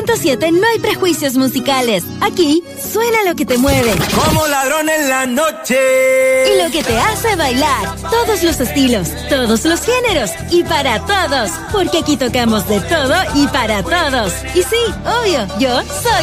90.7 no hay prejuicios musicales. Aquí suena lo que te mueve. Como ladrón en la noche. Y lo que te hace bailar. Todos los estilos, todos los géneros y para todos. Porque aquí tocamos de todo y para todos. Y sí, obvio, yo soy